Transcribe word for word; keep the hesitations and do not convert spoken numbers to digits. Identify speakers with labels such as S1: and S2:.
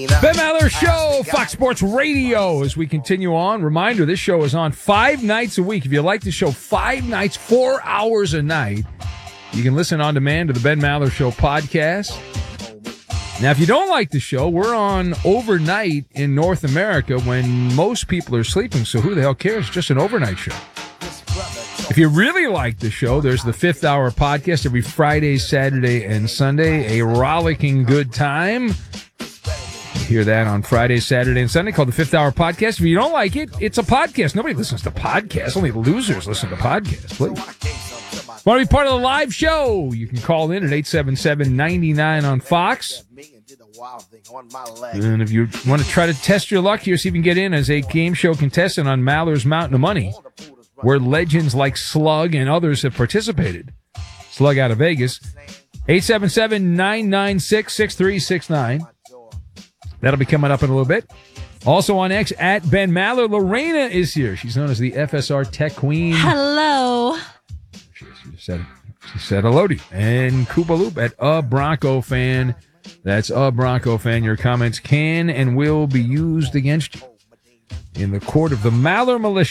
S1: Ben Maller Show, Fox Sports Radio. As we continue on, reminder, this show is on five nights a week. If you like the show, five nights, four hours a night, you can listen on demand to the Ben Maller Show podcast. Now, if you don't like the show, we're on overnight in North America when most people are sleeping, so who the hell cares? It's just an overnight show. If you really like the show, there's the Fifth Hour podcast every Friday, Saturday, and Sunday. A rollicking good time. Hear that on Friday, Saturday, and Sunday, called the Fifth Hour Podcast. If you don't like it, it's a podcast. Nobody listens to podcasts. Only losers listen to podcasts. Please. Want to be part of the live show? You can call in at eight seven seven, nine nine on Fox. And if you want to try to test your luck here, see if you can get in as a game show contestant on Maller's Mountain of Money, where legends like Slug and others have participated. Slug out of Vegas. eight seven seven, nine nine six, six three six nine. That'll be coming up in a little bit. Also on X, at Ben Maller, Lorena is here. She's known as the F S R Tech Queen.
S2: Hello.
S1: She, she, said, she said hello to you. And Koopa Loop at A Bronco Fan. That's A Bronco Fan. Your comments can and will be used against you in the court of the Maller Militia.